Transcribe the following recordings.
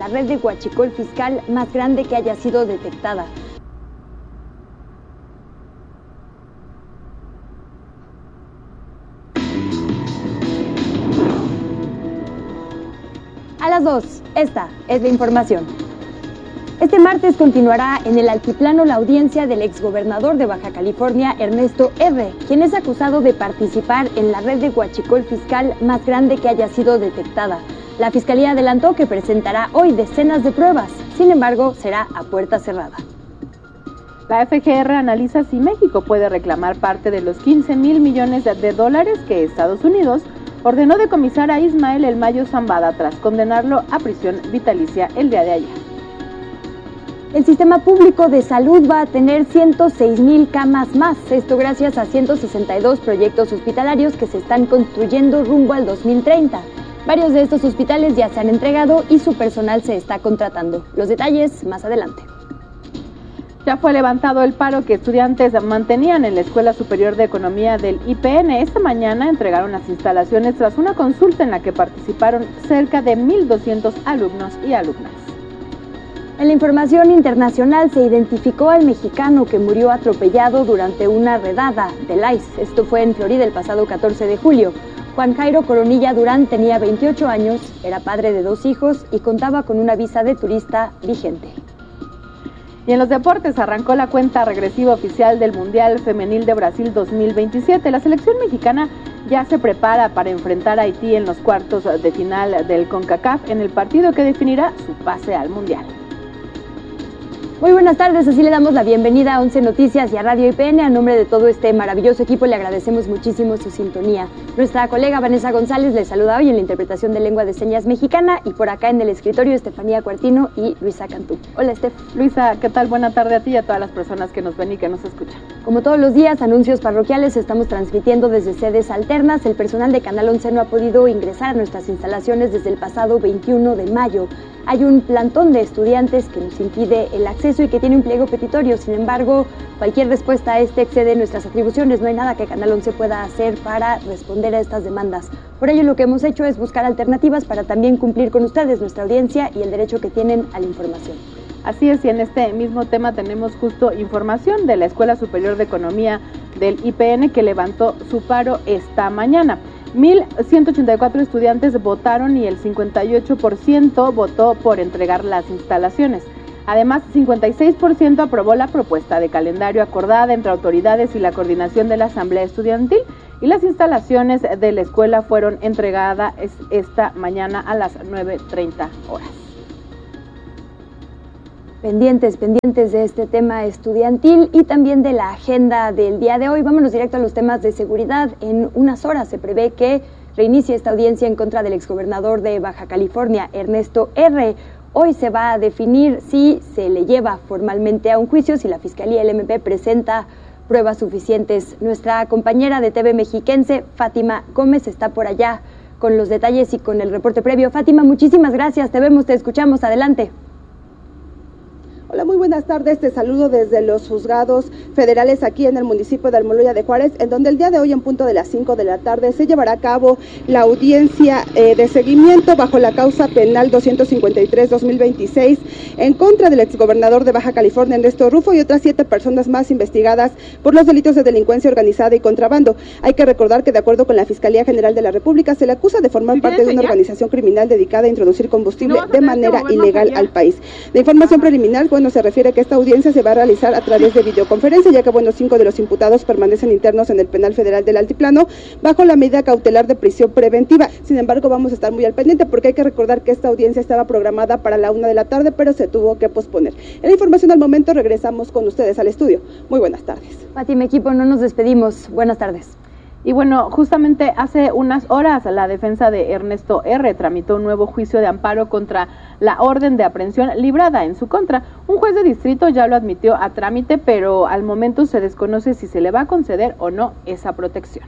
la red de huachicol fiscal más grande que haya sido detectada. A las 2, esta es la información. Este martes continuará en el altiplano la audiencia del exgobernador de Baja California, Ernesto R., quien es acusado de participar en la red de huachicol fiscal más grande que haya sido detectada. La Fiscalía adelantó que presentará hoy decenas de pruebas, sin embargo, será a puerta cerrada. La FGR analiza si México puede reclamar parte de los 15,000 millones de dólares que Estados Unidos ordenó decomisar a Ismael El Mayo Zambada tras condenarlo a prisión vitalicia el día de ayer. El sistema público de salud va a tener 106,000 camas más, esto gracias a 162 proyectos hospitalarios que se están construyendo rumbo al 2030. Varios de estos hospitales ya se han entregado y su personal se está contratando. Los detalles más adelante. Ya fue levantado el paro que estudiantes mantenían en la Escuela Superior de Economía del IPN. Esta mañana entregaron las instalaciones tras una consulta en la que participaron cerca de 1,200 alumnos y alumnas. En la información internacional se identificó al mexicano que murió atropellado durante una redada del ICE. Esto fue en Florida el pasado 14 de julio. Juan Jairo Coronilla Durán tenía 28 años, era padre de 2 hijos y contaba con una visa de turista vigente. Y en los deportes arrancó la cuenta regresiva oficial del Mundial Femenil de Brasil 2027. La selección mexicana ya se prepara para enfrentar a Haití en los cuartos de final del CONCACAF en el partido que definirá su pase al Mundial. Muy buenas tardes, así le damos la bienvenida a 11 Noticias y a Radio IPN. A nombre de todo este maravilloso equipo le agradecemos muchísimo su sintonía. Nuestra colega Vanessa González les saluda hoy en la interpretación de lengua de señas mexicana y por acá en el escritorio Estefanía Cuartino y Luisa Cantú. Hola, Estef. Luisa, ¿qué tal? Buena tarde a ti y a todas las personas que nos ven y que nos escuchan. Como todos los días, anuncios parroquiales, estamos transmitiendo desde sedes alternas. El personal de Canal 11 no ha podido ingresar a nuestras instalaciones desde el pasado 21 de mayo. Hay un plantón de estudiantes que nos impide el acceso y que tiene un pliego petitorio. Sin embargo, cualquier respuesta a este excede nuestras atribuciones. No hay nada que Canal 11 pueda hacer para responder a estas demandas. Por ello, lo que hemos hecho es buscar alternativas para también cumplir con ustedes, nuestra audiencia, y el derecho que tienen a la información. Así es, y en este mismo tema tenemos justo información de la Escuela Superior de Economía del IPN que levantó su paro esta mañana. 1,184 estudiantes votaron y el 58% votó por entregar las instalaciones. Además, 56% aprobó la propuesta de calendario acordada entre autoridades y la coordinación de la Asamblea Estudiantil, y las instalaciones de la escuela fueron entregadas esta mañana a las 9:30 horas. Pendientes de este tema estudiantil y también de la agenda del día de hoy. Vámonos directo a los temas de seguridad. En unas horas se prevé que reinicie esta audiencia en contra del exgobernador de Baja California, Ernesto R. Hoy se va a definir si se le lleva formalmente a un juicio, si la Fiscalía y el MP presenta pruebas suficientes. Nuestra compañera de TV Mexiquense, Fátima Gómez, está por allá con los detalles y con el reporte previo. Fátima, muchísimas gracias. Te vemos, te escuchamos. Adelante. Hola, muy buenas tardes, te saludo desde los juzgados federales aquí en el municipio de Almoloya de Juárez, en donde el día de hoy en punto de las 5 de la tarde se llevará a cabo la audiencia de seguimiento bajo la causa penal 253-2026 en contra del exgobernador de Baja California, Ernesto Rufo, y otras 7 personas más investigadas por los delitos de delincuencia organizada y contrabando. Hay que recordar que de acuerdo con la Fiscalía General de la República se le acusa de formar parte de una organización criminal dedicada a introducir combustible de manera ilegal al país. La información preliminar, se refiere que esta audiencia se va a realizar a través de videoconferencia, ya que 5 de los imputados permanecen internos en el penal federal del Altiplano bajo la medida cautelar de prisión preventiva. Sin embargo, vamos a estar muy al pendiente porque hay que recordar que esta audiencia estaba programada para la 1 de la tarde, pero se tuvo que posponer. En la información al momento regresamos con ustedes al estudio. Muy buenas tardes. Fátima, equipo, no nos despedimos. Buenas tardes. Y bueno, justamente hace unas horas la defensa de Ernesto R. tramitó un nuevo juicio de amparo contra la orden de aprehensión librada en su contra. Un juez de distrito ya lo admitió a trámite, pero al momento se desconoce si se le va a conceder o no esa protección.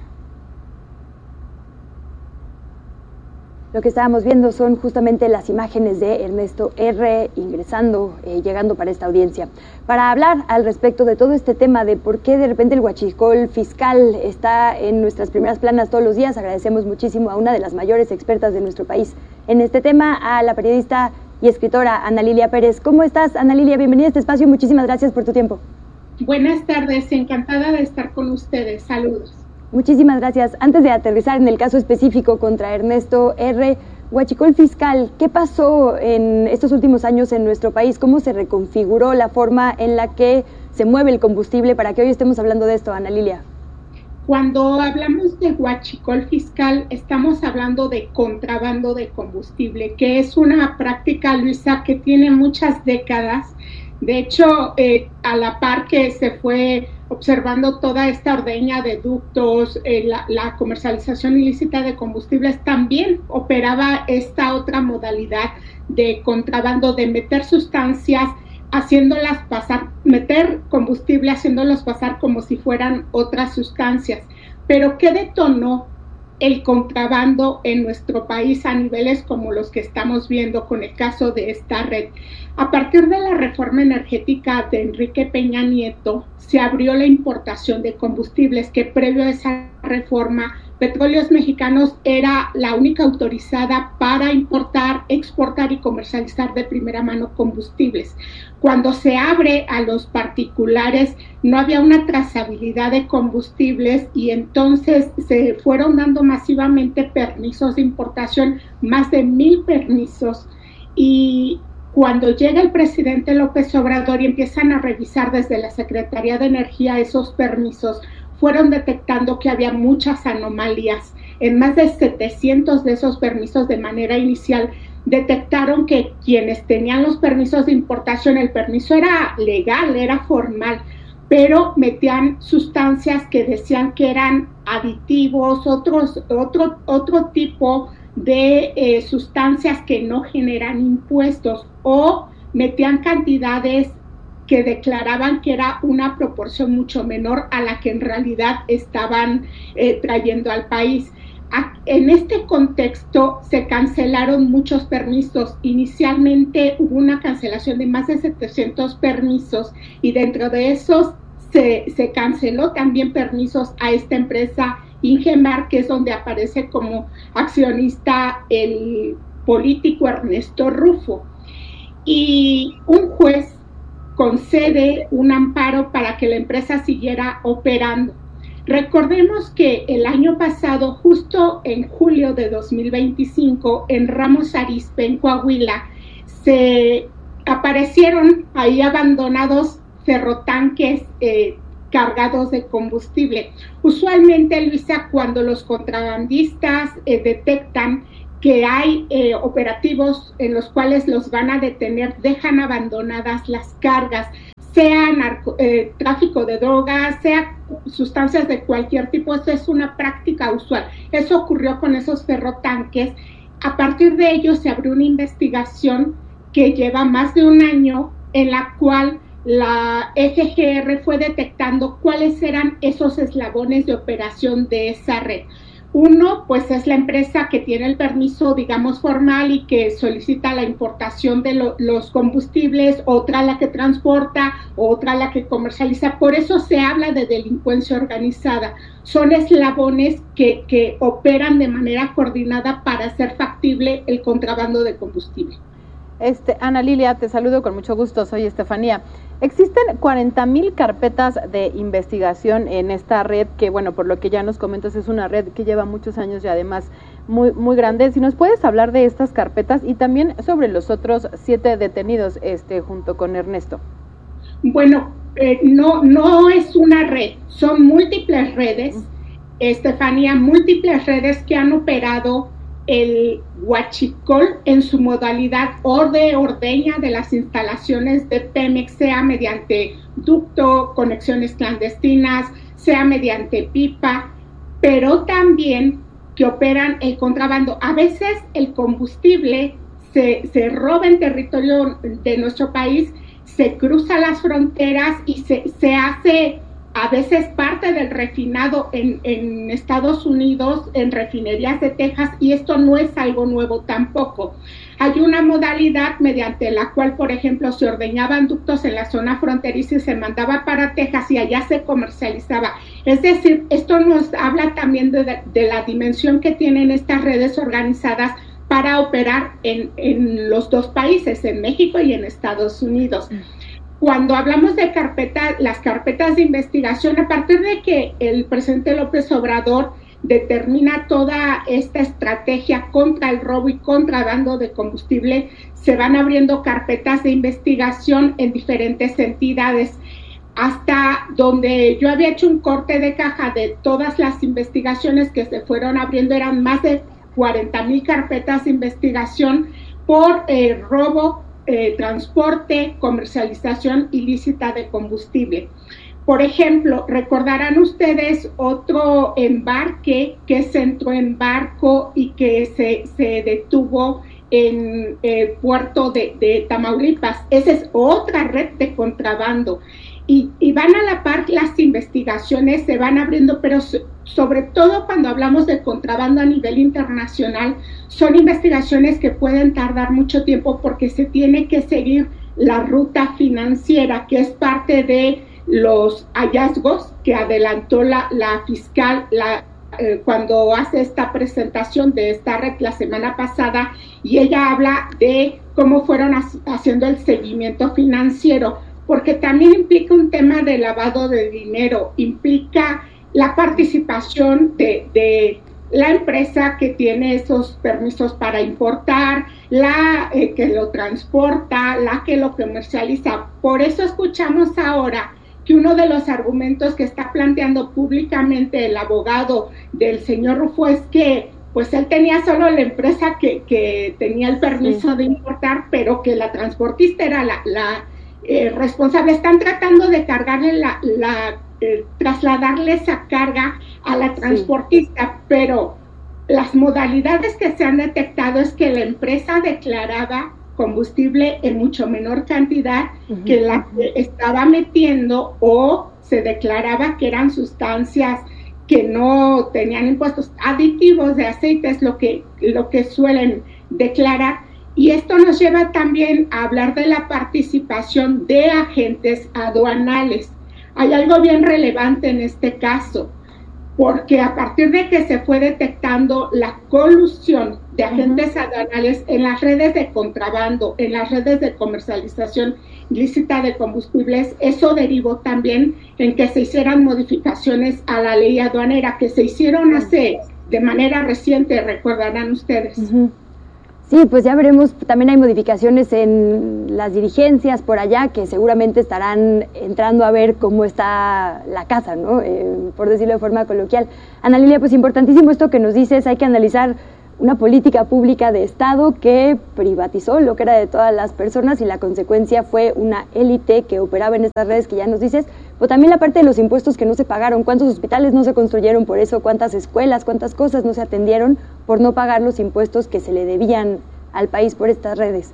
Lo que estábamos viendo son justamente las imágenes de Ernesto R. ingresando, llegando para esta audiencia. Para hablar al respecto de todo este tema de por qué de repente el huachicol fiscal está en nuestras primeras planas todos los días, agradecemos muchísimo a una de las mayores expertas de nuestro país en este tema, a la periodista y escritora Ana Lilia Pérez. ¿Cómo estás, Ana Lilia? Bienvenida a este espacio, muchísimas gracias por tu tiempo. Buenas tardes, encantada de estar con ustedes. Saludos. Muchísimas gracias. Antes de aterrizar en el caso específico contra Ernesto R., huachicol fiscal, ¿qué pasó en estos últimos años en nuestro país? ¿Cómo se reconfiguró la forma en la que se mueve el combustible para que hoy estemos hablando de esto, Ana Lilia? Cuando hablamos de huachicol fiscal, estamos hablando de contrabando de combustible, que es una práctica, Luisa, que tiene muchas décadas. De hecho, a la par que se fue observando toda esta ordeña de ductos, la comercialización ilícita de combustibles, también operaba esta otra modalidad de contrabando, de meter sustancias, haciéndolas pasar, meter combustible, haciéndolos pasar como si fueran otras sustancias. Pero ¿qué detonó el contrabando en nuestro país a niveles como los que estamos viendo con el caso de esta red? A partir de la reforma energética de Enrique Peña Nieto, se abrió la importación de combustibles, que previo a esa reforma, Petróleos Mexicanos era la única autorizada para importar, exportar y comercializar de primera mano combustibles. Cuando se abre a los particulares, no había una trazabilidad de combustibles y entonces se fueron dando masivamente permisos de importación, más de 1,000 permisos, y cuando llega el presidente López Obrador y empiezan a revisar desde la Secretaría de Energía esos permisos, fueron detectando que había muchas anomalías. En más de 700 de esos permisos de manera inicial, detectaron que quienes tenían los permisos de importación, el permiso era legal, era formal, pero metían sustancias que decían que eran aditivos, otro tipo de sustancias que no generan impuestos, o metían cantidades que declaraban que era una proporción mucho menor a la que en realidad estaban trayendo al país. En este contexto se cancelaron muchos permisos. Inicialmente hubo una cancelación de más de 700 permisos y dentro de esos se canceló también permisos a esta empresa Ingemar, que es donde aparece como accionista el político Ernesto Rufo. Y un juez concede un amparo para que la empresa siguiera operando. Recordemos que el año pasado, justo en julio de 2025, en Ramos Arizpe, en Coahuila, se aparecieron ahí abandonados ferrotanques cargados de combustible. Usualmente, Luisa, cuando los contrabandistas detectan que hay operativos en los cuales los van a detener, dejan abandonadas las cargas, sea tráfico de drogas, sea sustancias de cualquier tipo. Eso es una práctica usual. Eso ocurrió con esos ferrotanques. A partir de ello se abrió una investigación que lleva más de un año, en la cual la FGR fue detectando cuáles eran esos eslabones de operación de esa red. Uno, pues es la empresa que tiene el permiso, digamos, formal y que solicita la importación de los combustibles, otra la que transporta, otra la que comercializa. Por eso se habla de delincuencia organizada. Son eslabones que operan de manera coordinada para hacer factible el contrabando de combustible. Ana Lilia, te saludo con mucho gusto, soy Estefanía. Existen 40,000 carpetas de investigación en esta red, que bueno, por lo que ya nos comentas, es una red que lleva muchos años y además muy, muy grande. Si nos puedes hablar de estas carpetas y también sobre los otros 7 detenidos junto con Ernesto. Bueno, no es una red, son múltiples redes, Estefanía, múltiples redes que han operado el huachicol en su modalidad de ordeña de las instalaciones de Pemex, sea mediante ducto, conexiones clandestinas, sea mediante pipa, pero también que operan el contrabando. A veces el combustible se roba en territorio de nuestro país, se cruza las fronteras y se hace a veces parte del refinado en Estados Unidos, en refinerías de Texas, y esto no es algo nuevo tampoco. Hay una modalidad mediante la cual, por ejemplo, se ordeñaban ductos en la zona fronteriza y se mandaba para Texas y allá se comercializaba. Es decir, esto nos habla también de la dimensión que tienen estas redes organizadas para operar en los dos países, en México y en Estados Unidos. Cuando hablamos de las carpetas de investigación, a partir de que el presidente López Obrador determina toda esta estrategia contra el robo y contrabando de combustible, se van abriendo carpetas de investigación en diferentes entidades. Hasta donde yo había hecho un corte de caja de todas las investigaciones que se fueron abriendo, eran más de 40,000 carpetas de investigación por robo, transporte, comercialización ilícita de combustible. Por ejemplo, recordarán ustedes otro embarque que se entró en barco y que se detuvo en el puerto de Tamaulipas. Esa es otra red de contrabando. Y van a la par las investigaciones, se van abriendo, pero sobre todo cuando hablamos de contrabando a nivel internacional, son investigaciones que pueden tardar mucho tiempo porque se tiene que seguir la ruta financiera, que es parte de los hallazgos que adelantó la fiscal cuando hace esta presentación de esta red la semana pasada, y ella habla de cómo fueron haciendo el seguimiento financiero, porque también implica un tema de lavado de dinero, implica la participación de la empresa que tiene esos permisos para importar, la que lo transporta, la que lo comercializa. Por eso escuchamos ahora que uno de los argumentos que está planteando públicamente el abogado del señor Rufo es que pues él tenía solo la empresa que tenía el permiso de importar, pero que la transportista era la responsable. Están tratando de cargarle trasladarle esa carga a la transportista, pero las modalidades que se han detectado es que la empresa declaraba combustible en mucho menor cantidad que la que estaba metiendo, o se declaraba que eran sustancias que no tenían impuestos, aditivos de aceite es lo que suelen declarar. Y esto nos lleva también a hablar de la participación de agentes aduanales. Hay algo bien relevante en este caso, porque a partir de que se fue detectando la colusión de agentes aduanales en las redes de contrabando, en las redes de comercialización ilícita de combustibles, eso derivó también en que se hicieran modificaciones a la ley aduanera, que se hicieron de manera reciente, recordarán ustedes. Sí, pues ya veremos, también hay modificaciones en las dirigencias por allá que seguramente estarán entrando a ver cómo está la casa, ¿no? Por decirlo de forma coloquial. Ana Lilia, pues importantísimo esto que nos dices, hay que analizar una política pública de Estado que privatizó lo que era de todas las personas y la consecuencia fue una élite que operaba en estas redes que ya nos dices, pero también la parte de los impuestos que no se pagaron, cuántos hospitales no se construyeron por eso, cuántas escuelas, cuántas cosas no se atendieron por no pagar los impuestos que se le debían al país por estas redes.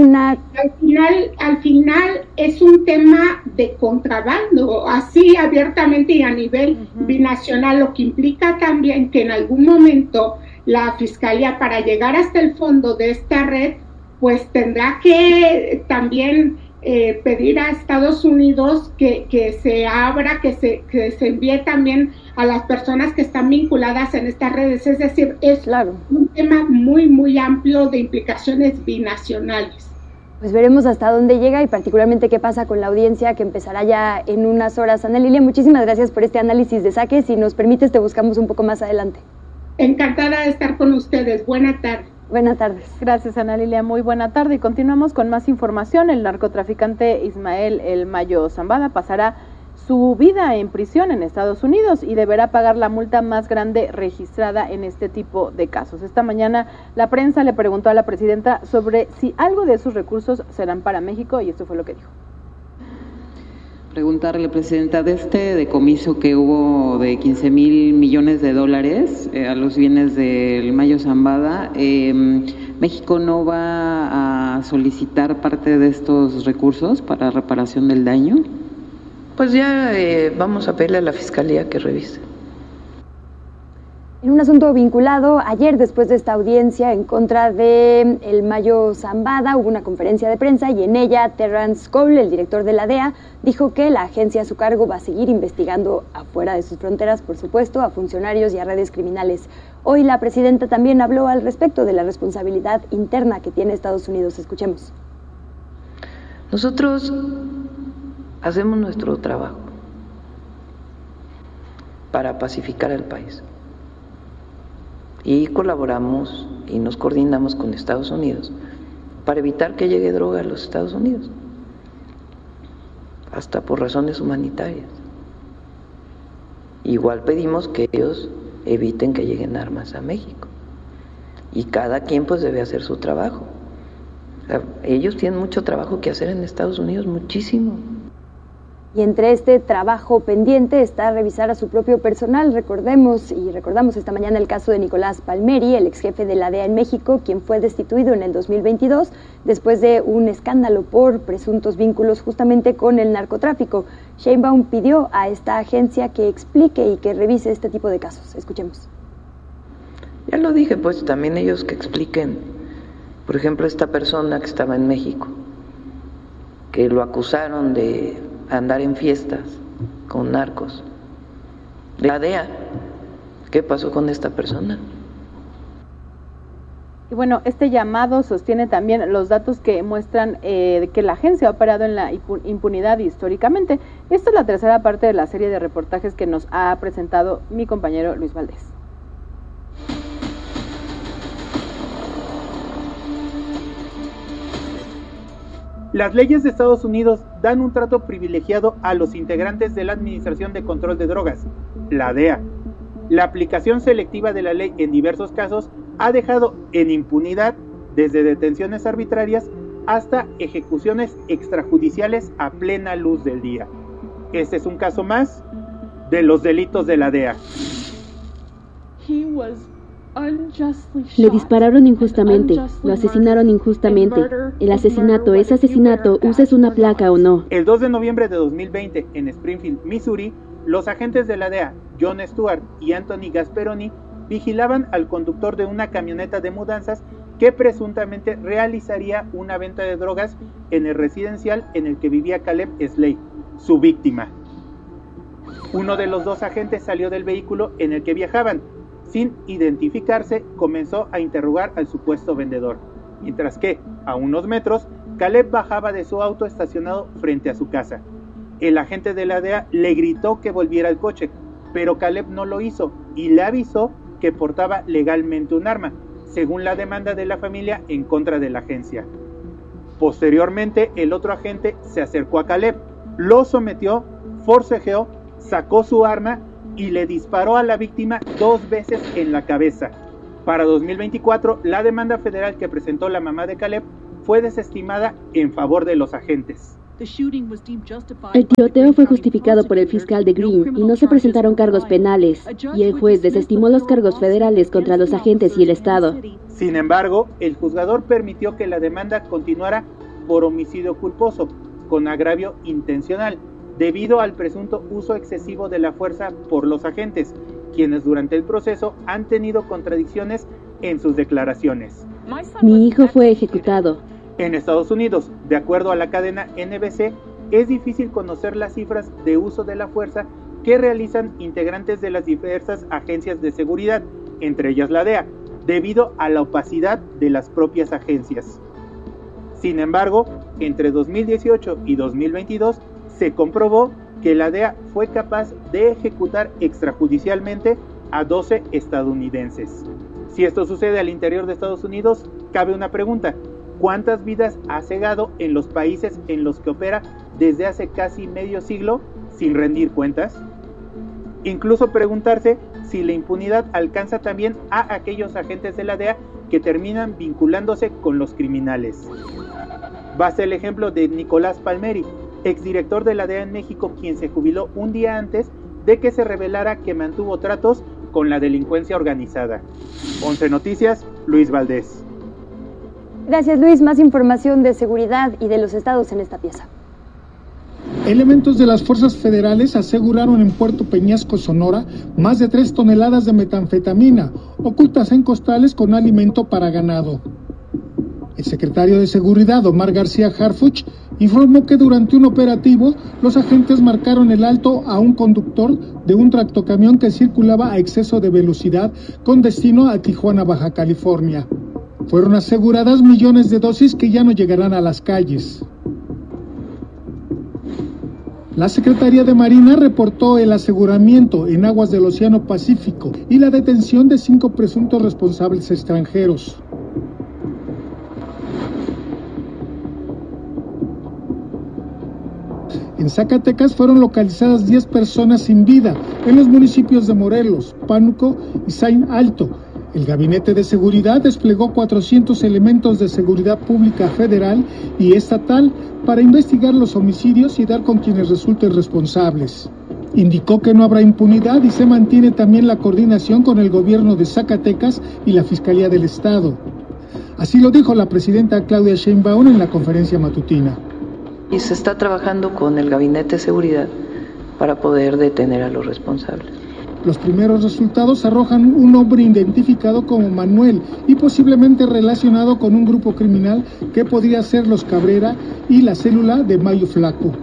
Al final es un tema de contrabando, así abiertamente y a nivel binacional, lo que implica también que en algún momento la Fiscalía, para llegar hasta el fondo de esta red, pues tendrá que también pedir a Estados Unidos que se abra, que se envíe también a las personas que están vinculadas en estas redes. Es decir, es un tema muy, muy amplio de implicaciones binacionales. Pues veremos hasta dónde llega y particularmente qué pasa con la audiencia que empezará ya en unas horas. Ana Lilia, muchísimas gracias por este análisis de Saque. Si nos permites, te buscamos un poco más adelante. Encantada de estar con ustedes. Buena tarde. Buenas tardes. Gracias, Ana Lilia. Muy buena tarde. Y continuamos con más información. El narcotraficante Ismael El Mayo Zambada pasará su vida en prisión en Estados Unidos y deberá pagar la multa más grande registrada en este tipo de casos. Esta mañana la prensa le preguntó a la presidenta sobre si algo de esos recursos serán para México y esto fue lo que dijo. Preguntarle, presidenta, de este decomiso que hubo de 15,000 millones de dólares a los bienes del Mayo Zambada, ¿México no va a solicitar parte de estos recursos para reparación del daño? Pues ya vamos a pedirle a la Fiscalía que revise. En un asunto vinculado, ayer después de esta audiencia en contra de el Mayo Zambada hubo una conferencia de prensa y en ella Terrence Cole, el director de la DEA, dijo que la agencia a su cargo va a seguir investigando afuera de sus fronteras, por supuesto, a funcionarios y a redes criminales. Hoy la presidenta también habló al respecto de la responsabilidad interna que tiene Estados Unidos. Escuchemos. Nosotros hacemos nuestro trabajo para pacificar al país. Y colaboramos y nos coordinamos con Estados Unidos para evitar que llegue droga a los Estados Unidos, hasta por razones humanitarias. Igual pedimos que ellos eviten que lleguen armas a México. Y cada quien pues debe hacer su trabajo. O sea, ellos tienen mucho trabajo que hacer en Estados Unidos, muchísimo. Y entre este trabajo pendiente está revisar a su propio personal. Recordamos esta mañana el caso de Nicolás Palmeri, el ex jefe de la DEA en México, quien fue destituido en el 2022 después de un escándalo por presuntos vínculos justamente con el narcotráfico. Sheinbaum pidió a esta agencia que explique y que revise este tipo de casos. Escuchemos. Ya lo dije, pues también ellos que expliquen. Por ejemplo, esta persona que estaba en México, que lo acusaron de andar en fiestas con narcos. La DEA, ¿qué pasó con esta persona? Y bueno, este llamado sostiene también los datos que muestran que la agencia ha operado en la impunidad históricamente. Esta es la tercera parte de la serie de reportajes que nos ha presentado mi compañero Luis Valdés. Las leyes de Estados Unidos dan un trato privilegiado a los integrantes de la Administración de Control de Drogas, la DEA. La aplicación selectiva de la ley en diversos casos ha dejado en impunidad desde detenciones arbitrarias hasta ejecuciones extrajudiciales a plena luz del día. Este es un caso más de los delitos de la DEA. Le dispararon injustamente, lo asesinaron injustamente. El asesinato es asesinato, uses una placa o no. El 2 de noviembre de 2020, en Springfield, Missouri, los agentes de la DEA, John Stewart y Anthony Gasperoni, vigilaban al conductor de una camioneta de mudanzas que presuntamente realizaría una venta de drogas en el residencial en el que vivía Caleb Slade, su víctima. Uno de los dos agentes salió del vehículo en el que viajaban. Sin identificarse, comenzó a interrogar al supuesto vendedor, mientras que, a unos metros, Caleb bajaba de su auto estacionado frente a su casa. El agente de la DEA le gritó que volviera al coche, pero Caleb no lo hizo y le avisó que portaba legalmente un arma, según la demanda de la familia en contra de la agencia. Posteriormente, el otro agente se acercó a Caleb, lo sometió, forcejeó, sacó su arma y le disparó a la víctima 2 veces en la cabeza. Para 2024, la demanda federal que presentó la mamá de Caleb fue desestimada en favor de los agentes. El tiroteo fue justificado por el fiscal de Greene y no se presentaron cargos penales, y el juez desestimó los cargos federales contra los agentes y el Estado. Sin embargo, el juzgador permitió que la demanda continuara por homicidio culposo, con agravio intencional, debido al presunto uso excesivo de la fuerza por los agentes, quienes durante el proceso han tenido contradicciones en sus declaraciones. Mi hijo fue ejecutado. En Estados Unidos, de acuerdo a la cadena NBC, es difícil conocer las cifras de uso de la fuerza que realizan integrantes de las diversas agencias de seguridad, entre ellas la DEA, debido a la opacidad de las propias agencias. Sin embargo, entre 2018 y 2022, se comprobó que la DEA fue capaz de ejecutar extrajudicialmente a 12 estadounidenses. Si esto sucede al interior de Estados Unidos, cabe una pregunta: ¿cuántas vidas ha cegado en los países en los que opera desde hace casi medio siglo sin rendir cuentas? Incluso preguntarse si la impunidad alcanza también a aquellos agentes de la DEA que terminan vinculándose con los criminales. Basta el ejemplo de Nicolás Palmeri, exdirector de la DEA en México, quien se jubiló un día antes de que se revelara que mantuvo tratos con la delincuencia organizada. 11 Noticias, Luis Valdés. Gracias, Luis. Más información de seguridad y de los estados en esta pieza. Elementos de las fuerzas federales aseguraron en Puerto Peñasco, Sonora, más de 3 toneladas de metanfetamina, ocultas en costales con alimento para ganado. El secretario de Seguridad, Omar García Harfuch, informó que durante un operativo, los agentes marcaron el alto a un conductor de un tractocamión que circulaba a exceso de velocidad con destino a Tijuana, Baja California. Fueron aseguradas millones de dosis que ya no llegarán a las calles. La Secretaría de Marina reportó el aseguramiento en aguas del Océano Pacífico y la detención de 5 presuntos responsables extranjeros. En Zacatecas fueron localizadas 10 personas sin vida en los municipios de Morelos, Pánuco y Zain Alto. El Gabinete de Seguridad desplegó 400 elementos de seguridad pública federal y estatal para investigar los homicidios y dar con quienes resulten responsables. Indicó que no habrá impunidad y se mantiene también la coordinación con el gobierno de Zacatecas y la Fiscalía del Estado. Así lo dijo la presidenta Claudia Sheinbaum en la conferencia matutina. Y se está trabajando con el Gabinete de Seguridad para poder detener a los responsables. Los primeros resultados arrojan un hombre identificado como Manuel y posiblemente relacionado con un grupo criminal que podría ser los Cabrera y la célula de Mayo Flaco.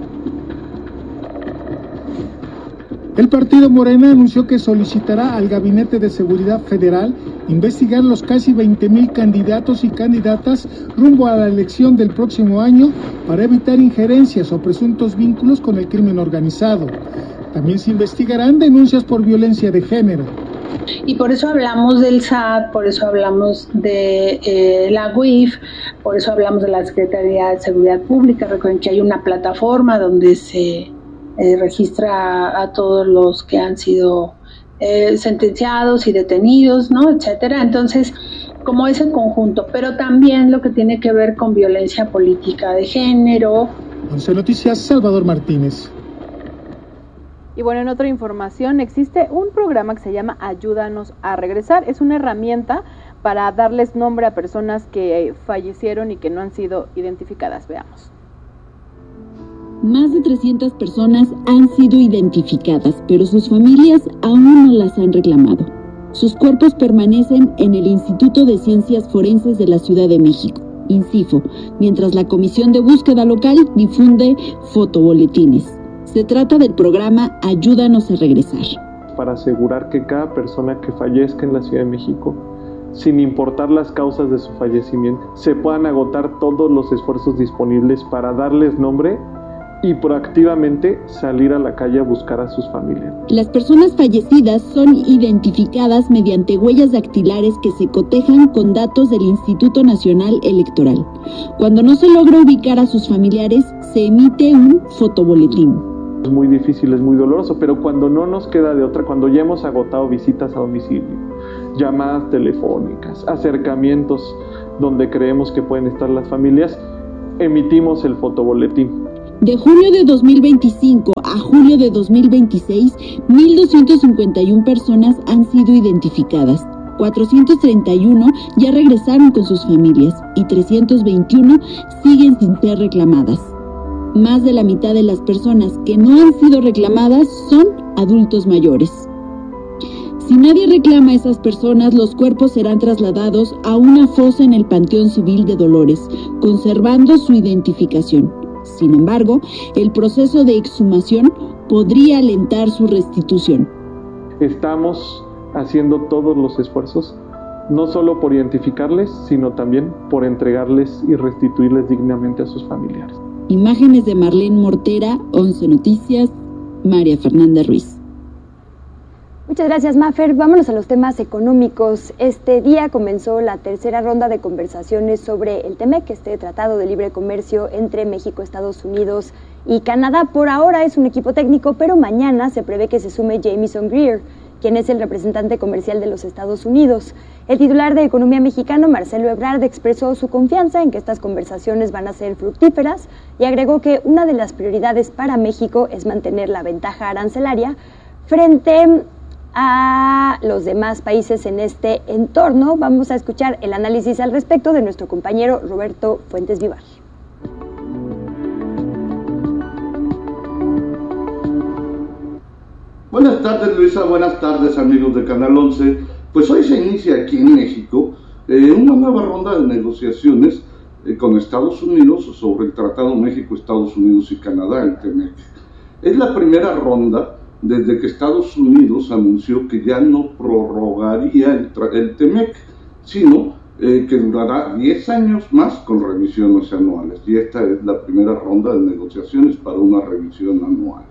El partido Morena anunció que solicitará al Gabinete de Seguridad Federal investigar los casi 20,000 candidatos y candidatas rumbo a la elección del próximo año para evitar injerencias o presuntos vínculos con el crimen organizado. También se investigarán denuncias por violencia de género. Y por eso hablamos del SAT, por eso hablamos de la UIF, por eso hablamos de la Secretaría de Seguridad Pública. Recuerden que hay una plataforma donde se registra a todos los que han sido sentenciados y detenidos, ¿no? Etcétera. Entonces, como ese conjunto, pero también lo que tiene que ver con violencia política de género. 11 Noticias, Salvador Martínez. Y bueno, en otra información, existe un programa que se llama Ayúdanos a Regresar. Es una herramienta para darles nombre a personas que fallecieron y que no han sido identificadas. Veamos. Más de 300 personas han sido identificadas, pero sus familias aún no las han reclamado. Sus cuerpos permanecen en el Instituto de Ciencias Forenses de la Ciudad de México, INCIFO, mientras la Comisión de Búsqueda Local difunde fotoboletines. Se trata del programa Ayúdanos a Regresar. Para asegurar que cada persona que fallezca en la Ciudad de México, sin importar las causas de su fallecimiento, se puedan agotar todos los esfuerzos disponibles para darles nombre y proactivamente salir a la calle a buscar a sus familias. Las personas fallecidas son identificadas mediante huellas dactilares que se cotejan con datos del Instituto Nacional Electoral. Cuando no se logra ubicar a sus familiares, se emite un fotoboletín. Es muy difícil, es muy doloroso, pero cuando no nos queda de otra, cuando ya hemos agotado visitas a domicilio, llamadas telefónicas, acercamientos donde creemos que pueden estar las familias, emitimos el fotoboletín. De junio de 2025 a julio de 2026, 1,251 personas han sido identificadas. 431 ya regresaron con sus familias y 321 siguen sin ser reclamadas. Más de la mitad de las personas que no han sido reclamadas son adultos mayores. Si nadie reclama a esas personas, los cuerpos serán trasladados a una fosa en el Panteón Civil de Dolores, conservando su identificación. Sin embargo, el proceso de exhumación podría alentar su restitución. Estamos haciendo todos los esfuerzos, no solo por identificarles, sino también por entregarles y restituirles dignamente a sus familiares. Imágenes de Marlene Mortera, 11 Noticias, María Fernanda Ruiz. Muchas gracias, Mafer. Vámonos a los temas económicos. Este día comenzó la tercera ronda de conversaciones sobre el TEMEC, este Tratado de Libre Comercio entre México, Estados Unidos y Canadá. Por ahora es un equipo técnico, pero mañana se prevé que se sume Jamieson Greer, quien es el representante comercial de los Estados Unidos. El titular de Economía mexicano, Marcelo Ebrard, expresó su confianza en que estas conversaciones van a ser fructíferas y agregó que una de las prioridades para México es mantener la ventaja arancelaria frente a los demás países en este entorno. Vamos a escuchar el análisis al respecto de nuestro compañero Roberto Fuentes Vivar. Buenas tardes, Luisa, buenas tardes, amigos de Canal 11. Pues hoy se inicia aquí en México una nueva ronda de negociaciones con Estados Unidos sobre el Tratado México-Estados Unidos y Canadá, el TEMEC. Es la primera ronda desde que Estados Unidos anunció que ya no prorrogaría el TEMEC, sino que durará 10 años más con revisiones anuales. Y esta es la primera ronda de negociaciones para una revisión anual.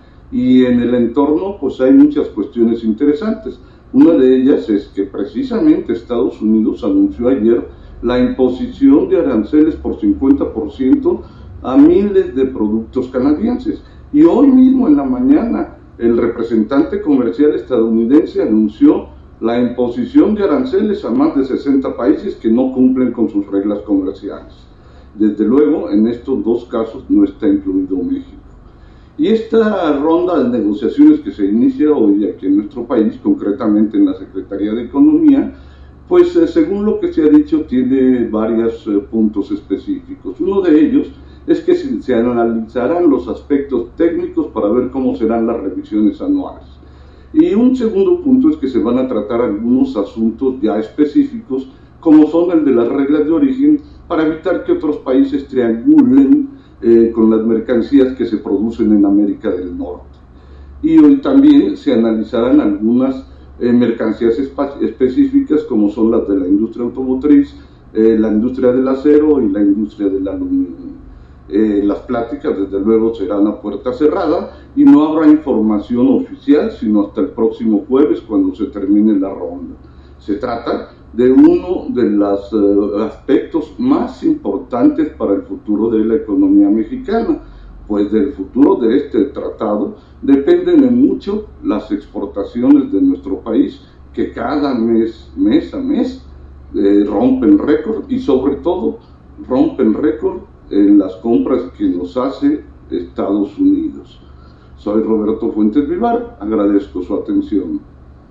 Y en el entorno pues hay muchas cuestiones interesantes. Una de ellas es que precisamente Estados Unidos anunció ayer la imposición de aranceles por 50% a miles de productos canadienses. Y hoy mismo en la mañana el representante comercial estadounidense anunció la imposición de aranceles a más de 60 países que no cumplen con sus reglas comerciales. Desde luego, en estos dos casos no está incluido México. Y esta ronda de negociaciones que se inicia hoy aquí en nuestro país, concretamente en la Secretaría de Economía, pues según lo que se ha dicho tiene varios puntos específicos. Uno de ellos es que se analizarán los aspectos técnicos para ver cómo serán las revisiones anuales. Y un segundo punto es que se van a tratar algunos asuntos ya específicos, como son el de las reglas de origen, para evitar que otros países triangulen con las mercancías que se producen en América del Norte. Y hoy también se analizarán algunas mercancías específicas, como son las de la industria automotriz, la industria del acero y la industria del aluminio. Las pláticas desde luego serán a puerta cerrada y no habrá información oficial sino hasta el próximo jueves, cuando se termine la ronda. Se trata de uno de los aspectos más importantes para el futuro de la economía mexicana, pues del futuro de este tratado dependen en mucho las exportaciones de nuestro país, que cada mes a mes rompen récord, y sobre todo rompen récord en las compras que nos hace Estados Unidos. Soy Roberto Fuentes Vivar, agradezco su atención.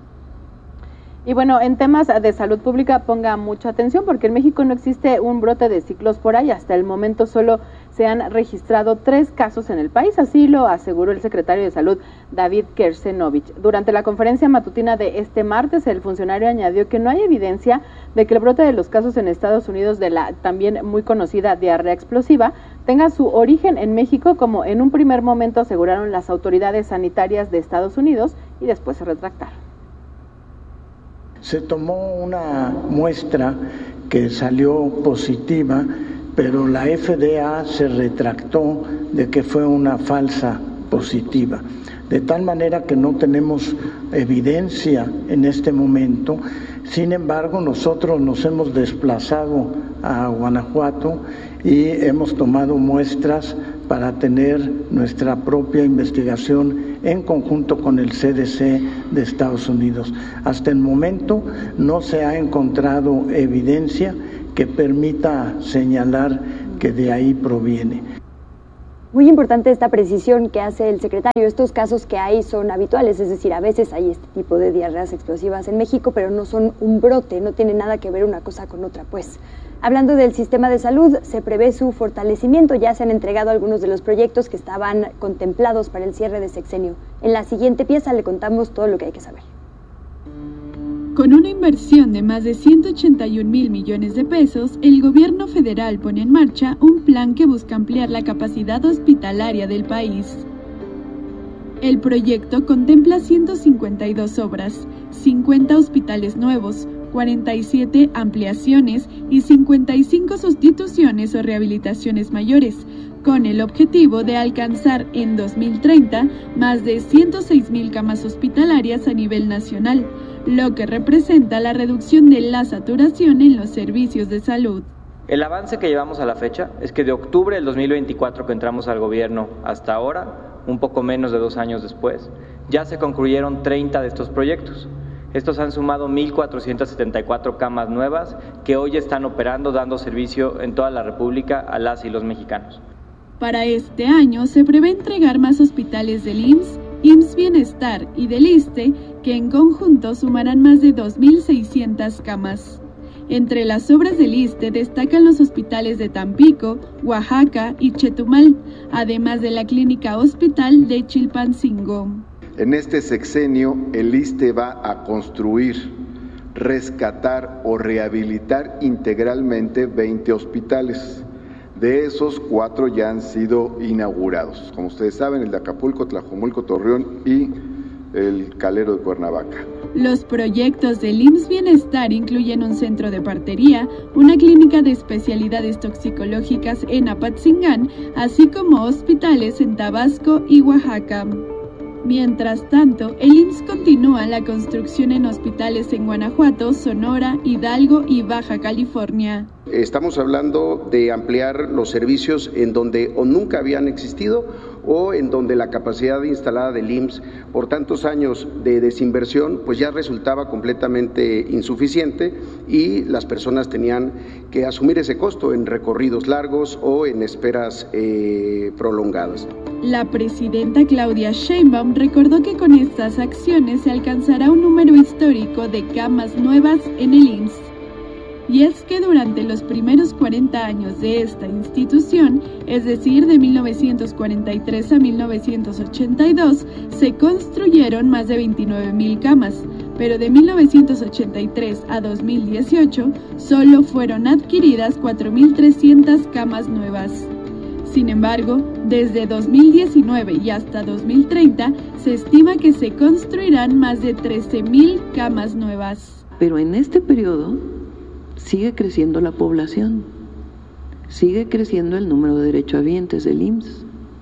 Y bueno, en temas de salud pública ponga mucha atención, porque en México no existe un brote de ciclospora y hasta el momento solo se han registrado 3 casos en el país, así lo aseguró el secretario de Salud, David Kersenovich. Durante la conferencia matutina de este martes, el funcionario añadió que no hay evidencia de que el brote de los casos en Estados Unidos de la también muy conocida diarrea explosiva tenga su origen en México, como en un primer momento aseguraron las autoridades sanitarias de Estados Unidos y después se retractaron. Se tomó una muestra que salió positiva, pero la FDA se retractó de que fue una falsa positiva. De tal manera que no tenemos evidencia en este momento. Sin embargo, nosotros nos hemos desplazado a Guanajuato y hemos tomado muestras para tener nuestra propia investigación en conjunto con el CDC de Estados Unidos. Hasta el momento no se ha encontrado evidencia que permita señalar que de ahí proviene. Muy importante esta precisión que hace el secretario. Estos casos que hay son habituales, es decir, a veces hay este tipo de diarreas explosivas en México, pero no son un brote, no tiene nada que ver una cosa con otra, pues. Hablando del sistema de salud, se prevé su fortalecimiento. Ya se han entregado algunos de los proyectos que estaban contemplados para el cierre de sexenio. En la siguiente pieza le contamos todo lo que hay que saber. Con una inversión de más de 181,000 millones de pesos, el gobierno federal pone en marcha un plan que busca ampliar la capacidad hospitalaria del país. El proyecto contempla 152 obras, 50 hospitales nuevos, 47 ampliaciones y 55 sustituciones o rehabilitaciones mayores, con el objetivo de alcanzar en 2030 más de 106,000 camas hospitalarias a nivel nacional, lo que representa la reducción de la saturación en los servicios de salud. El avance que llevamos a la fecha es que de octubre del 2024 que entramos al gobierno hasta ahora, un poco menos de 2 años después, ya se concluyeron 30 de estos proyectos. Estos han sumado 1,474 camas nuevas que hoy están operando, dando servicio en toda la República a las y los mexicanos. Para este año se prevé entregar más hospitales del IMSS, IMSS Bienestar y del ISSSTE, que en conjunto sumarán más de 2,600 camas. Entre las obras del ISSSTE destacan los hospitales de Tampico, Oaxaca y Chetumal, además de la clínica hospital de Chilpancingo. En este sexenio, el ISSSTE va a construir, rescatar o rehabilitar integralmente 20 hospitales. De esos, 4 ya han sido inaugurados. Como ustedes saben, el de Acapulco, Tlajomulco, Torreón y el Calero de Cuernavaca. Los proyectos del IMSS Bienestar incluyen un centro de partería, una clínica de especialidades toxicológicas en Apatzingán, así como hospitales en Tabasco y Oaxaca. Mientras tanto, el IMSS continúa la construcción en hospitales en Guanajuato, Sonora, Hidalgo y Baja California. Estamos hablando de ampliar los servicios en donde o nunca habían existido o en donde la capacidad instalada del IMSS por tantos años de desinversión pues ya resultaba completamente insuficiente y las personas tenían que asumir ese costo en recorridos largos o en esperas prolongadas. La presidenta Claudia Sheinbaum recordó que con estas acciones se alcanzará un número histórico de camas nuevas en el IMSS. Y es que durante los primeros 40 años de esta institución, es decir, de 1943 a 1982, se construyeron más de 29,000 camas, pero de 1983 a 2018 solo fueron adquiridas 4,300 camas nuevas. Sin embargo, desde 2019 y hasta 2030 se estima que se construirán más de 13,000 camas nuevas. Pero en este periodo sigue creciendo la población, sigue creciendo el número de derechohabientes del IMSS.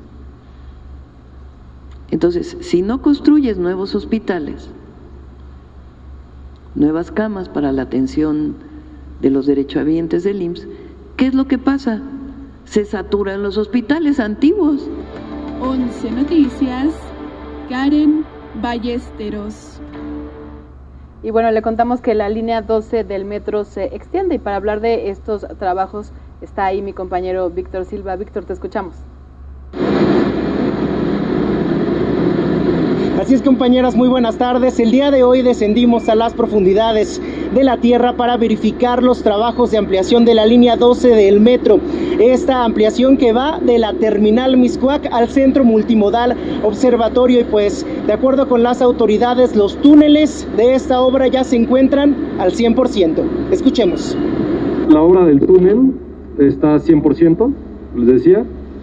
Entonces, si no construyes nuevos hospitales, nuevas camas para la atención de los derechohabientes del IMSS, ¿qué es lo que pasa? Se saturan los hospitales antiguos. 11 Noticias, Karen Ballesteros. Y bueno, le contamos que la línea 12 del metro se extiende y para hablar de estos trabajos está ahí mi compañero Víctor Silva. Víctor, te escuchamos. Así es, compañeras, muy buenas tardes. El día de hoy descendimos a las profundidades de la tierra para verificar los trabajos de ampliación de la línea 12 del metro. Esta ampliación que va de la terminal Mixcoac al centro multimodal Observatorio y pues de acuerdo con las autoridades los túneles de esta obra ya se encuentran al 100%. Escuchemos. La obra del túnel está 100%, les decía.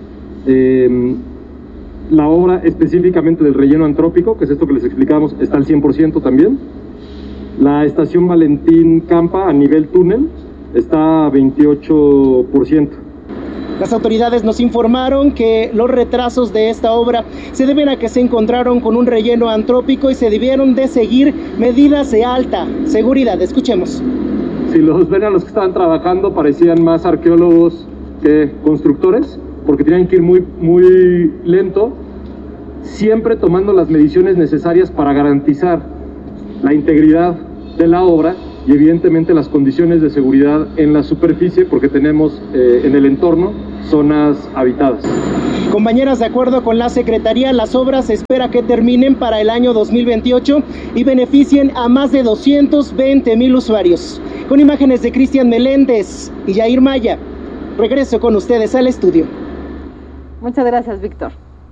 La obra específicamente del relleno antrópico, que es esto que les explicábamos, está al 100% también. La estación Valentín Campa a nivel túnel está a 28%. Las autoridades nos informaron que los retrasos de esta obra se deben a que se encontraron con un relleno antrópico y se debieron de seguir medidas de alta seguridad. Escuchemos. Si los ven a los que estaban trabajando, parecían más arqueólogos que constructores, porque tenían que ir muy lento, siempre tomando las mediciones necesarias para garantizar la integridad de la obra y evidentemente las condiciones de seguridad en la superficie, porque tenemos en el entorno zonas habitadas. Compañeras, de acuerdo con la Secretaría, las obras se espera que terminen para el año 2028 y beneficien a más de 220,000 usuarios. Con imágenes de Cristian Meléndez y Yair Maya, regreso con ustedes al estudio. Muchas gracias, Víctor.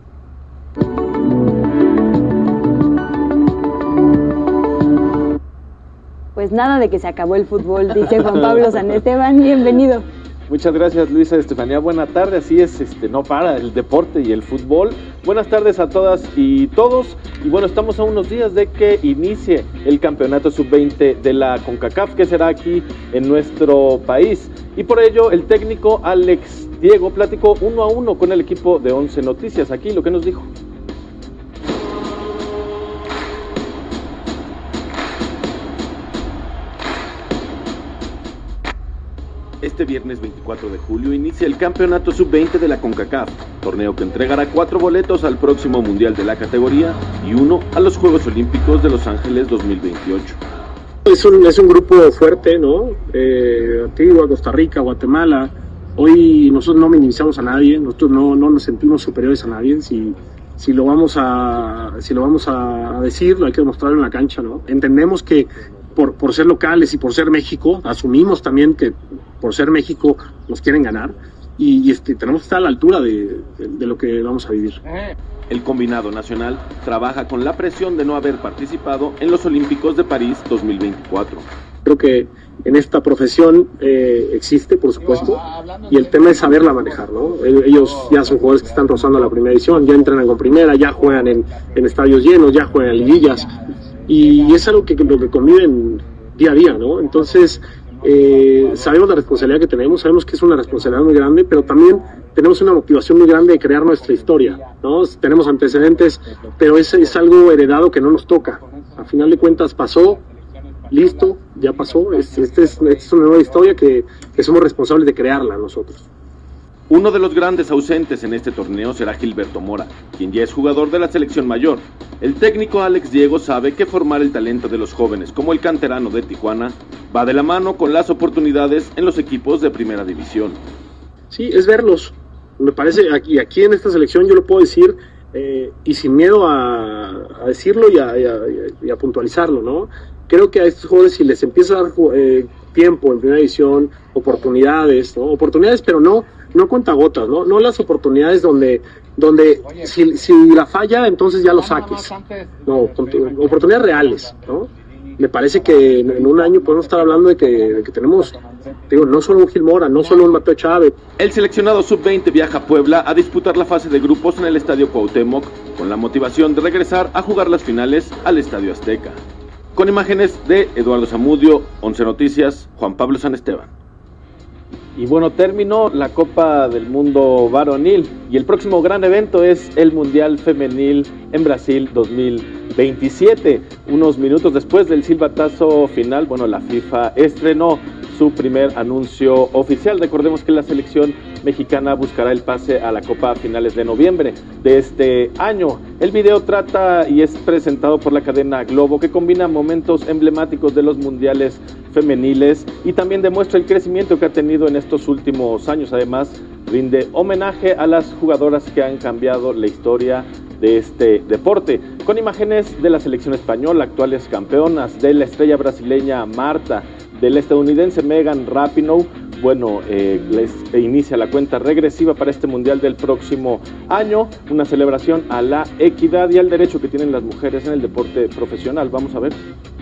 Pues nada de que se acabó el fútbol, dice Juan Pablo San Esteban, bienvenido. Muchas gracias, Luisa Estefanía. Buena tarde, así es, no para el deporte y el fútbol. Buenas tardes a todas y todos. Y bueno, estamos a unos días de que inicie el campeonato sub-20 de la CONCACAF, que será aquí en nuestro país. Y por ello, el técnico Alex Diego platicó 1 a 1 con el equipo de 11 Noticias. Aquí lo que nos dijo. Este viernes 24 de julio inicia el campeonato sub-20 de la CONCACAF, torneo que entregará 4 boletos al próximo mundial de la categoría y 1 a los Juegos Olímpicos de Los Ángeles 2028. Es un grupo fuerte, ¿no? Antigua, Costa Rica, Guatemala. Hoy nosotros no minimizamos a nadie, nosotros no nos sentimos superiores a nadie. Si lo vamos a decir, hay que demostrarlo en la cancha, ¿no? Entendemos que por ser locales y por ser México, asumimos también que por ser México nos quieren ganar y tenemos que estar a la altura de lo que vamos a vivir. El combinado nacional trabaja con la presión de no haber participado en los Olímpicos de París 2024. Creo que en esta profesión existe, por supuesto, y el tema es saberla manejar, ¿no? Ellos ya son jugadores que están rozando la primera división, ya entrenan con primera, ya juegan en estadios llenos, ya juegan en liguillas, y es algo que conviven día a día, ¿no? Entonces, sabemos la responsabilidad que tenemos, sabemos que es una responsabilidad muy grande, pero también tenemos una motivación muy grande de crear nuestra historia, ¿no? Tenemos antecedentes, pero es algo heredado que no nos toca. Al final de cuentas pasó, listo, ya pasó, esta es una nueva historia que somos responsables de crearla nosotros. Uno de los grandes ausentes en este torneo será Gilberto Mora, quien ya es jugador de la selección mayor. El técnico Alex Diego sabe que formar el talento de los jóvenes, como el canterano de Tijuana, va de la mano con las oportunidades en los equipos de primera división. Sí, es verlos. Me parece, aquí en esta selección yo lo puedo decir, y sin miedo a decirlo y a puntualizarlo, ¿no? Creo que a estos jóvenes, si les empieza a dar tiempo en primera división, oportunidades, ¿no? Oportunidades, pero no cuentagotas, ¿no? No las oportunidades donde si la falla, entonces ya lo saques. No, oportunidades reales, ¿no? Me parece que en un año podemos estar hablando de que tenemos, no solo un Gil Mora, no solo un Mateo Chávez. El seleccionado sub-20 viaja a Puebla a disputar la fase de grupos en el Estadio Cuauhtémoc, con la motivación de regresar a jugar las finales al Estadio Azteca. Con imágenes de Eduardo Zamudio, 11 Noticias, Juan Pablo San Esteban. Y bueno, terminó la Copa del Mundo varonil y el próximo gran evento es el Mundial Femenil en Brasil 2027. Unos minutos después del silbatazo final, la FIFA estrenó su primer anuncio oficial. Recordemos que la selección mexicana buscará el pase a la Copa a finales de noviembre de este año. El video trata y es presentado por la cadena Globo, que combina momentos emblemáticos de los mundiales femeniles y también demuestra el crecimiento que ha tenido en estos últimos años. Además, rinde homenaje a las jugadoras que han cambiado la historia de este deporte, con imágenes de la selección española, actuales campeonas, de la estrella brasileña Marta, del estadounidense Megan Rapinoe. Les inicia la cuenta regresiva para este mundial del próximo año, una celebración a la equidad y al derecho que tienen las mujeres en el deporte profesional. Vamos a ver.